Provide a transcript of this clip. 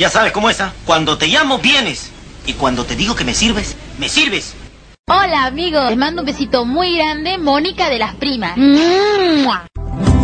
Ya sabes cómo es, ¿ah? Cuando te llamo, vienes. Y cuando te digo que me sirves, me sirves. Hola, amigos. Les mando un besito muy grande, Mónica de las Primas.